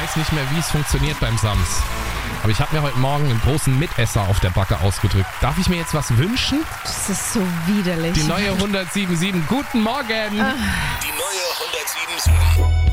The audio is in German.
weiß nicht mehr, wie es funktioniert beim Sams. Aber ich habe mir heute Morgen einen großen Mitesser auf der Backe ausgedrückt. Darf ich mir jetzt was wünschen? Das ist so widerlich. Die neue 107.7. Guten Morgen! Die neue 107.7.